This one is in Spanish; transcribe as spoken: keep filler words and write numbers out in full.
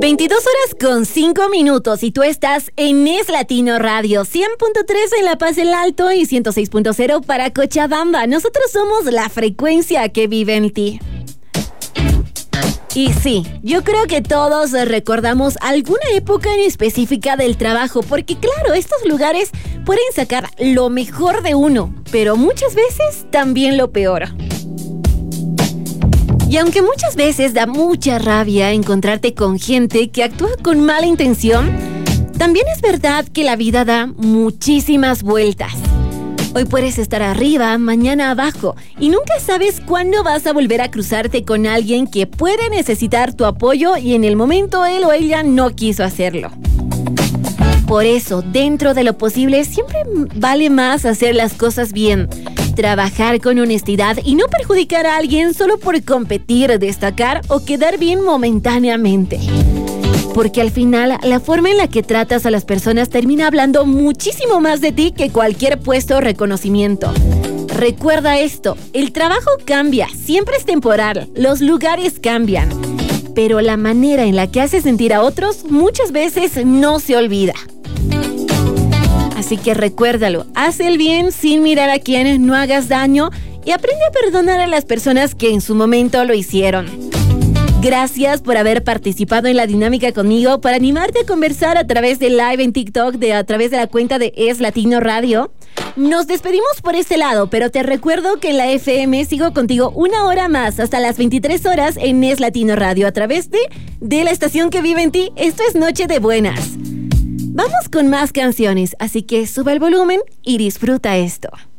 veintidós horas con cinco minutos y tú estás en Es Latino Radio, cien punto tres en La Paz del Alto y ciento seis punto cero para Cochabamba. Nosotros somos la frecuencia que vive en ti. Y sí, yo creo que todos recordamos alguna época en específica del trabajo, porque claro, estos lugares pueden sacar lo mejor de uno, pero muchas veces también lo peor. Y aunque muchas veces da mucha rabia encontrarte con gente que actúa con mala intención, también es verdad que la vida da muchísimas vueltas. Hoy puedes estar arriba, mañana abajo, y nunca sabes cuándo vas a volver a cruzarte con alguien que puede necesitar tu apoyo y en el momento él o ella no quiso hacerlo. Por eso, dentro de lo posible, siempre vale más hacer las cosas bien, trabajar con honestidad y no perjudicar a alguien solo por competir, destacar o quedar bien momentáneamente. Porque al final, la forma en la que tratas a las personas termina hablando muchísimo más de ti que cualquier puesto o reconocimiento. Recuerda esto, el trabajo cambia, siempre es temporal, los lugares cambian, pero la manera en la que haces sentir a otros muchas veces no se olvida. Así que recuérdalo, haz el bien sin mirar a quienes, no hagas daño y aprende a perdonar a las personas que en su momento lo hicieron. Gracias por haber participado en la dinámica conmigo, para animarte a conversar a través de live en TikTok, de, a través de la cuenta de Es Latino Radio. Nos despedimos por este lado, pero te recuerdo que en la F M sigo contigo una hora más, hasta las veintitrés horas en Es Latino Radio, a través de, de la estación que vive en ti. Esto es Noche de Buenas. Vamos con más canciones, así que sube el volumen y disfruta esto.